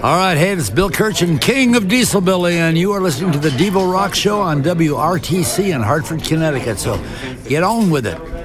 All right, hey, this is Bill Kirchen, King of Diesel Billy, and you are listening to the Devo Rock Show on WRTC in Hartford, Connecticut. So get on with it.